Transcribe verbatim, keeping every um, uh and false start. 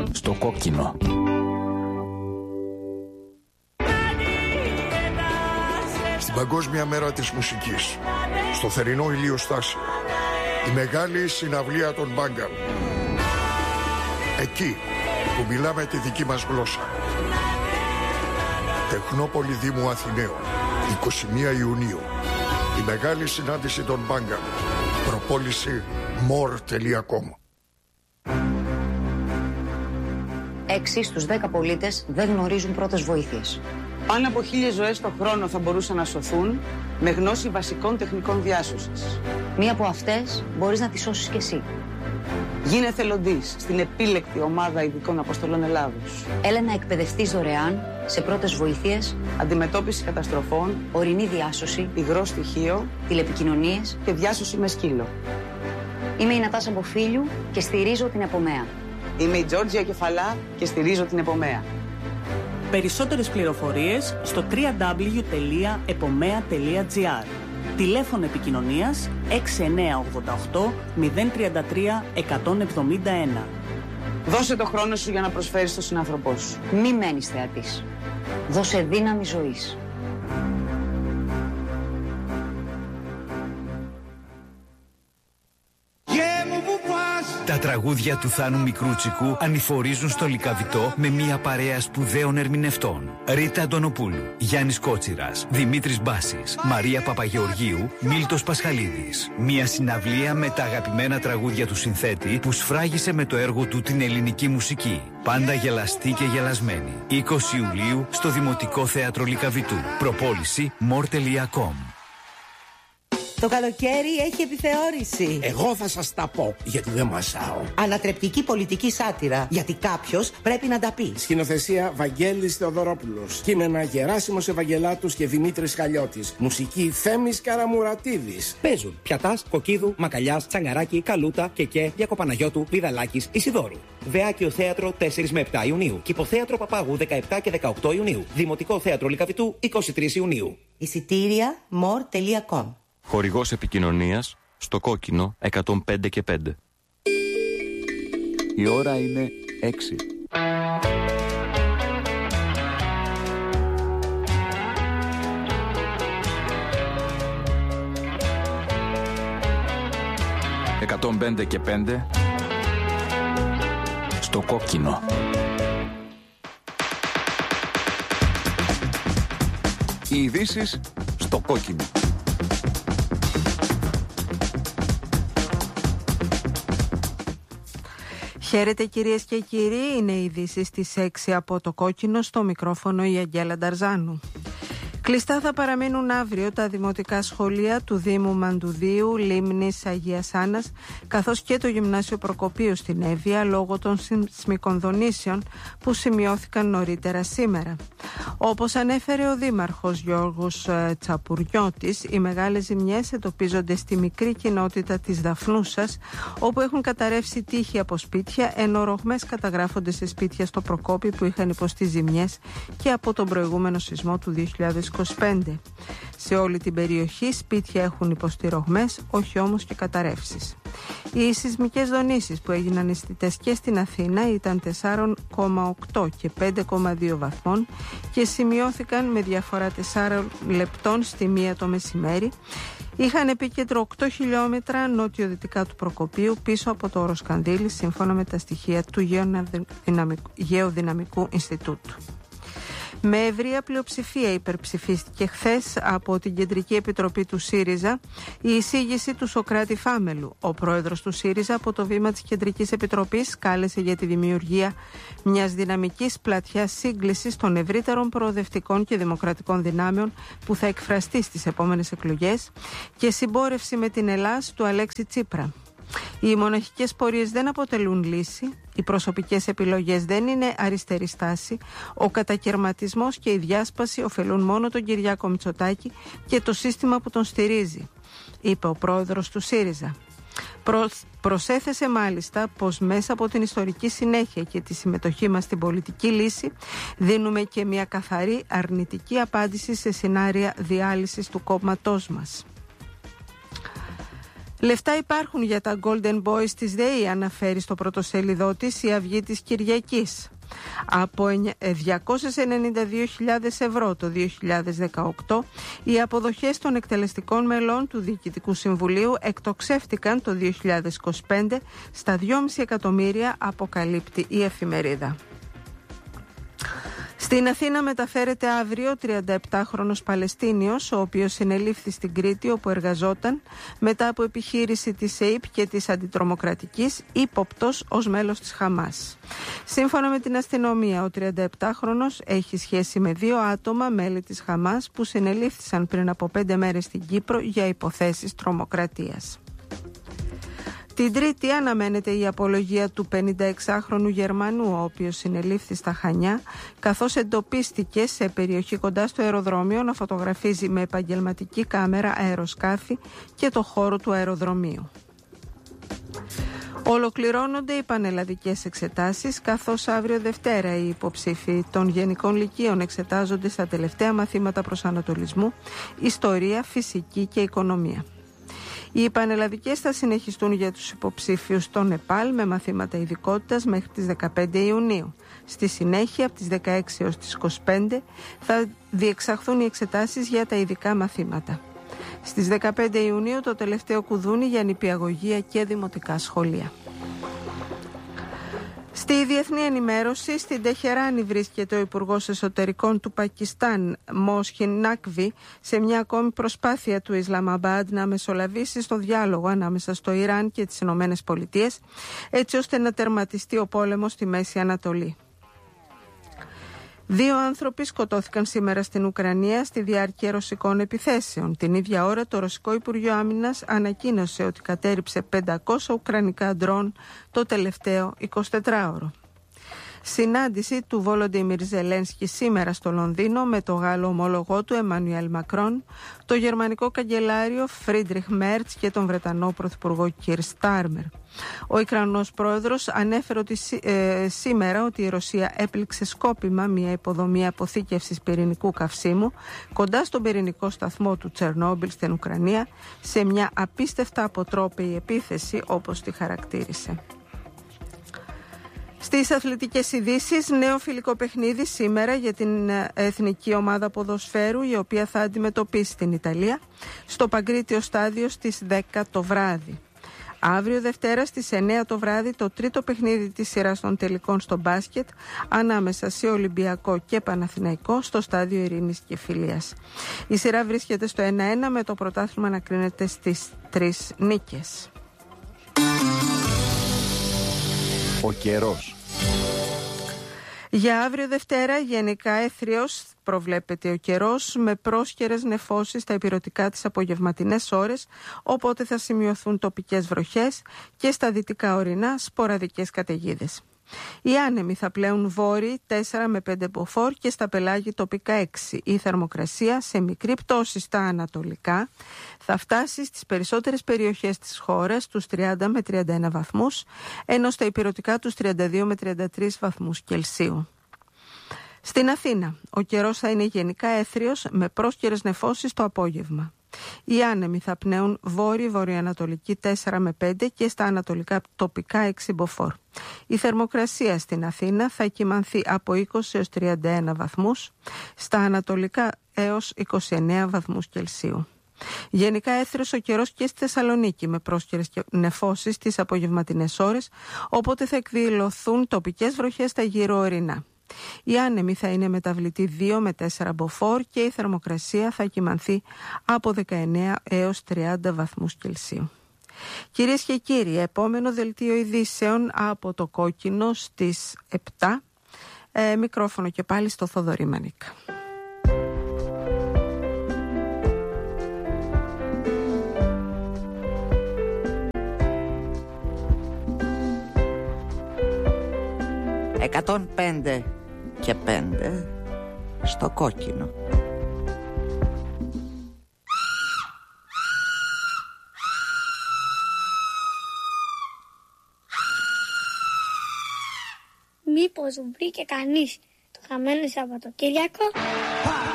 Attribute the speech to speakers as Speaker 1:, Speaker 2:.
Speaker 1: στο κόκκινο.
Speaker 2: Στην Παγκόσμια Μέρα της Μουσικής, στο θερινό ηλιοστάσιο, η μεγάλη συναυλία των Μπάγκαν. Εκεί που μιλάμε τη δική μας γλώσσα. Τεχνόπολη Δήμου Αθηναίων, εικοστή πρώτη Ιουνίου. Η μεγάλη συνάντηση των Μπάγκαν. Προπόληση more τελεία com.
Speaker 3: Έξι στους δέκα πολίτες δεν γνωρίζουν πρώτες βοήθειες.
Speaker 4: Πάνω από χίλιες ζωές το χρόνο θα μπορούσαν να σωθούν με γνώση βασικών τεχνικών διάσωσης.
Speaker 3: Μία από αυτές μπορείς να τη σώσεις κι εσύ.
Speaker 4: Γίνε εθελοντής στην επίλεκτη ομάδα ειδικών αποστολών Ελλάδος.
Speaker 3: Έλα να εκπαιδευτείς δωρεάν σε πρώτες βοήθειες,
Speaker 4: αντιμετώπιση καταστροφών,
Speaker 3: ορεινή διάσωση,
Speaker 4: υγρό στοιχείο,
Speaker 3: τηλεπικοινωνίες
Speaker 4: και διάσωση με σκύλο.
Speaker 3: Είμαι η Νατάσα Μποφίλιου και στηρίζω την Επομέα.
Speaker 4: Είμαι η Τζόρτζια Κεφαλά και στηρίζω την Επομέα.
Speaker 5: Περισσότερες πληροφορίες στο double-u double-u double-u τελεία επομέα τελεία τζι άρ. Τηλέφωνο επικοινωνίας έξι εννιά οκτώ οκτώ μηδέν τρία τρία εκατόν εβδομήντα ένα.
Speaker 4: Δώσε το χρόνο σου για να προσφέρεις στον συνάνθρωπό σου.
Speaker 3: Μη μένεις θεατής. Δώσε δύναμη ζωής.
Speaker 6: Τα τραγούδια του Θάνου Μικρούτσικου ανηφορίζουν στο Λυκαβητό με μια παρέα σπουδαίων ερμηνευτών. Ρίτα Αντωνοπούλου, Γιάννης Κότσιρας, Δημήτρης Μπάσης, Μαρία Παπαγεωργίου, Μίλτος Πασχαλίδης. Μια συναυλία με τα αγαπημένα τραγούδια του συνθέτη που σφράγισε με το έργο του την ελληνική μουσική. Πάντα γελαστή και γελασμένη. είκοσι Ιουλίου στο Δημοτικό Θέατρο Λυκαβητού. Προπόληση more τελεία com.
Speaker 7: Το καλοκαίρι έχει επιθεώρηση.
Speaker 8: Εγώ θα σας τα πω, γιατί δεν μασάω.
Speaker 7: Ανατρεπτική πολιτική σάτυρα, γιατί κάποιος πρέπει να τα πει.
Speaker 8: Σκηνοθεσία Βαγγέλης Θεοδωρόπουλος. Κείμενα Γεράσιμος Ευαγγελάτους και Δημήτρης Χαλιώτης. Μουσική Θέμης Καραμουρατίδης.
Speaker 9: Παίζουν Πιατάς, Κοκκίδου, Μακαλιάς, Τσαγκαράκη, Καλούτα, Κεκέ, Διακοπαναγιώτου, Βιδαλάκης, Ισιδόρου. Βεάκιο Θέατρο τέσσερα με επτά Ιουνίου. Κυποθέατρο Παπάγου δεκαεπτά και δεκαοκτώ Ιουνίου. Δημοτικό Θέατρο Λυκαβητού είκοσι τρεις Ιουνίου.
Speaker 7: Εισιτήρια more τελεία com.
Speaker 10: Χορηγός επικοινωνίας στο κόκκινο εκατόν πέντε και πέντε.
Speaker 1: Η ώρα είναι έξι. εκατόν πέντε και πέντε στο κόκκινο. Οι ειδήσεις στο κόκκινο.
Speaker 11: Χαίρετε κυρίες και κύριοι, είναι οι ειδήσεις στις έξι από το κόκκινο, στο μικρόφωνο η Αγγέλα Νταρζάνου. Κλειστά θα παραμείνουν αύριο τα δημοτικά σχολεία του Δήμου Μαντουδίου, Λίμνης, Αγίας Άννας, καθώς και το Γυμνάσιο Προκοπίου στην Εύβοια, λόγω των σεισμικών δονήσεων που σημειώθηκαν νωρίτερα σήμερα. Όπως ανέφερε ο Δήμαρχος Γιώργος Τσαπουριώτης, οι μεγάλες ζημιές εντοπίζονται στη μικρή κοινότητα της Δαφνούσας, όπου έχουν καταρρεύσει τείχη από σπίτια, ενώ ρογμές καταγράφονται σε σπίτια στο Προκόπη που είχαν υποστεί ζημιές και από τον προηγούμενο σεισμό του δύο χιλιάδες είκοσι πέντε. Σε όλη την περιοχή σπίτια έχουν υποστεί ρογμές, όχι όμως και καταρρεύσεις. Οι σεισμικές δονήσεις που έγιναν αισθητές και στην Αθήνα ήταν τέσσερα κόμμα οκτώ και πέντε κόμμα δύο βαθμών και σημειώθηκαν με διαφορά τεσσάρων λεπτών στη μία το μεσημέρι. Είχαν επίκεντρο οκτώ χιλιόμετρα νότιο-δυτικά του Προκοπίου, πίσω από το όρος Κανδύλης, σύμφωνα με τα στοιχεία του Γεωδυναμικού Ινστιτούτου. Με ευρεία πλειοψηφία υπερψηφίστηκε χθες από την Κεντρική Επιτροπή του ΣΥΡΙΖΑ η εισήγηση του Σωκράτη Φάμελου. Ο πρόεδρος του ΣΥΡΙΖΑ από το βήμα της Κεντρικής Επιτροπής κάλεσε για τη δημιουργία μιας δυναμικής πλατιάς σύγκλησης των ευρύτερων προοδευτικών και δημοκρατικών δυνάμεων που θα εκφραστεί στις επόμενες εκλογές και συμπόρευση με την Ελλάς του Αλέξη Τσίπρα. Οι μοναχικές πορείες δεν αποτελούν λύση, οι προσωπικές επιλογές δεν είναι αριστερή στάση, ο κατακερματισμός και η διάσπαση ωφελούν μόνο τον Κυριάκο Μητσοτάκη και το σύστημα που τον στηρίζει, είπε ο πρόεδρος του ΣΥΡΙΖΑ. Προ... Προσέθεσε μάλιστα πως μέσα από την ιστορική συνέχεια και τη συμμετοχή μας στην πολιτική λύση δίνουμε και μια καθαρή αρνητική απάντηση σε σενάρια διάλυσης του κόμματός μας. Λεφτά υπάρχουν για τα Golden Boys της ΔΕΗ, αναφέρει στο πρωτοσέλιδό της η Αυγή της Κυριακής. Από διακόσιες ενενήντα δύο χιλιάδες ευρώ το δύο χιλιάδες δεκαοκτώ, οι αποδοχές των εκτελεστικών μελών του Διοικητικού Συμβουλίου εκτοξεύτηκαν το δύο χιλιάδες είκοσι πέντε στα δυόμισι εκατομμύρια, αποκαλύπτει η εφημερίδα. Στην Αθήνα μεταφέρεται αύριο τριανταεπτάχρονος Παλαιστίνιος, ο οποίος συνελήφθη στην Κρήτη όπου εργαζόταν μετά από επιχείρηση της ΕΙΠ και της Αντιτρομοκρατικής, ύποπτος ως μέλος της Χαμάς. Σύμφωνα με την αστυνομία, ο τριανταεπτάχρονος έχει σχέση με δύο άτομα μέλη της Χαμάς που συνελήφθησαν πριν από πέντε μέρες στην Κύπρο για υποθέσεις τρομοκρατίας. Την Τρίτη αναμένεται η απολογία του πενηνταεξάχρονου Γερμανού, ο οποίος συνελήφθη στα Χανιά, καθώς εντοπίστηκε σε περιοχή κοντά στο αεροδρόμιο να φωτογραφίζει με επαγγελματική κάμερα αεροσκάφη και το χώρο του αεροδρομίου. Ολοκληρώνονται οι πανελλαδικές εξετάσεις, καθώς αύριο Δευτέρα οι υποψήφοι των Γενικών Λυκείων εξετάζονται στα τελευταία μαθήματα προσανατολισμού, ιστορία, φυσική και οικονομία. Οι πανελλαδικές θα συνεχιστούν για τους υποψήφιους στο Νεπάλ με μαθήματα ειδικότητας μέχρι τις δεκαπέντε Ιουνίου. Στη συνέχεια, από τις δεκαέξι έως τις είκοσι πέντε, θα διεξαχθούν οι εξετάσεις για τα ειδικά μαθήματα. Στις δεκαπέντε Ιουνίου το τελευταίο κουδούνι για νηπιαγωγεία και δημοτικά σχολεία. Στη διεθνή ενημέρωση, στην Τεχεράνη βρίσκεται ο Υπουργός Εσωτερικών του Πακιστάν, Μόσχιν Νάκβι, σε μια ακόμη προσπάθεια του Ισλαμαμπάντ να μεσολαβήσει στο διάλογο ανάμεσα στο Ιράν και τις Ηνωμένες Πολιτείες, έτσι ώστε να τερματιστεί ο πόλεμος στη Μέση Ανατολή. Δύο άνθρωποι σκοτώθηκαν σήμερα στην Ουκρανία στη διάρκεια ρωσικών επιθέσεων. Την ίδια ώρα το Ρωσικό Υπουργείο Άμυνας ανακοίνωσε ότι κατέρριψε πεντακόσια ουκρανικά ντρόν το τελευταίο εικοσιτετράωρο. Συνάντηση του Βόλοντιμιρ Ζελένσκι σήμερα στο Λονδίνο με το Γάλλο ομόλογό του Εμμανουέλ Μακρόν, το γερμανικό καγκελάριο Φρίντριχ Μέρτς και τον Βρετανό πρωθυπουργό Κιρ Στάρμερ. Ο Ουκρανός πρόεδρος ανέφερε ότι ε, σήμερα ότι η Ρωσία έπληξε σκόπιμα μια υποδομή αποθήκευσης πυρηνικού καυσίμου κοντά στον πυρηνικό σταθμό του Τσερνόμπιλ στην Ουκρανία, σε μια απίστευτα αποτρόπαιη επίθεση, όπως τη χαρακτήρισε. Στις αθλητικές ειδήσεις, νέο φιλικό παιχνίδι σήμερα για την εθνική ομάδα ποδοσφαίρου, η οποία θα αντιμετωπίσει την Ιταλία στο Παγκρίτιο στάδιο στις δέκα το βράδυ. Αύριο Δευτέρα στις εννέα το βράδυ το τρίτο παιχνίδι της σειράς των τελικών στο μπάσκετ ανάμεσα σε Ολυμπιακό και Παναθηναϊκό στο στάδιο Ειρήνης και Φιλίας. Η σειρά βρίσκεται στο ένα ένα με το πρωτάθλημα να κρίνεται στις τρεις νίκες.
Speaker 1: Ο καιρός.
Speaker 11: Για αύριο Δευτέρα γενικά έθριος προβλέπεται ο καιρός με πρόσκαιρες νεφώσεις στα ηπειρωτικά τις απογευματινές ώρες, οπότε θα σημειωθούν τοπικές βροχές και στα δυτικά ορεινά σποραδικές καταιγίδες. Οι άνεμοι θα πλέουν βόρειοι τέσσερα με πέντε μποφόρ και στα πελάγη τοπικά έξι. Η θερμοκρασία σε μικρή πτώση στα ανατολικά θα φτάσει στις περισσότερες περιοχές της χώρας τους τριάντα με τριάντα ένα βαθμούς, ενώ στα ηπειρωτικά τους τριάντα δύο με τριάντα τρεις βαθμούς Κελσίου. Στην Αθήνα, ο καιρός θα είναι γενικά έθριος με πρόσκαιρες νεφώσεις το απόγευμα. Οι άνεμοι θα πνέουν βόρειο-βορειοανατολική τέσσερα με πέντε και στα ανατολικά τοπικά έξι μποφόρ. Η θερμοκρασία στην Αθήνα θα κυμανθεί από είκοσι έως τριάντα ένα βαθμούς, στα ανατολικά έως είκοσι εννέα βαθμούς Κελσίου. Γενικά έθριος ο καιρός και στη Θεσσαλονίκη με πρόσκαιρες νεφώσεις τις απογευματινές ώρες, οπότε θα εκδηλωθούν τοπικές βροχές στα γύρω ορεινά. Οι άνεμοι θα είναι μεταβλητοί δύο με τέσσερα μποφόρ και η θερμοκρασία θα κυμανθεί από δεκαεννέα έως τριάντα βαθμούς Κελσίου. Κυρίες και κύριοι, επόμενο δελτίο ειδήσεων από το Κόκκινο στις επτά. Ε, μικρόφωνο και πάλι στο Θοδωρή Μανίκα.
Speaker 12: εκατόν πέντε και πέντε στο Κόκκινο.
Speaker 13: Μήπως βρήκε κανείς το χαμένο Σαββατοκύριακο?